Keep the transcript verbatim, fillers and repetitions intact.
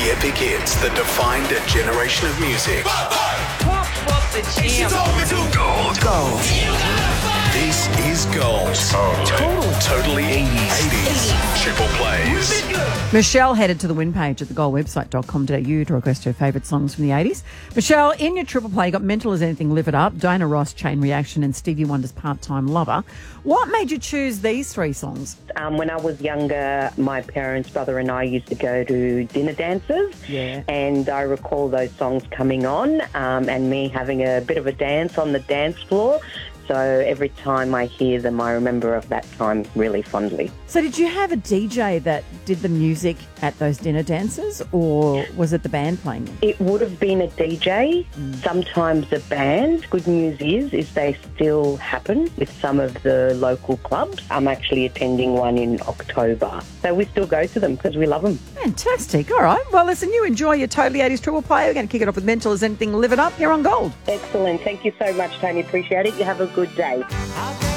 The epic hits that defined a generation of music. Pop, pop the jam. Gold. Gold. This is Gold. Total. Totally eighties. eighties. Triple plays. Michelle headed to the win page at the gold website dot com dot a u to request her favourite songs from the eighties. Michelle, in your triple play, you got Mental as Anything, Live It Up, Diana Ross, Chain Reaction, and Stevie Wonder's Part-Time Lover. What made you choose these three songs? Um, when I was younger, my parents, brother and I used to go to dinner dances. Yeah. And I recall those songs coming on um, and me having a bit of a dance on the dance floor. So every time I hear them, I remember of that time really fondly. So did you have a D J that did the music at those dinner dances, or was it the band playing? It would have been a D J, mm. sometimes a band. Good news is, is they still happen with some of the local clubs. I'm actually attending one in October. So we still go to them because we love them. Fantastic. All right. Well, listen, you enjoy your Totally eighties triple play. We're going to kick it off with Mental as Anything, Live It Up here on Gold. Excellent. Thank you so much, Tony. Appreciate it. You have a good day.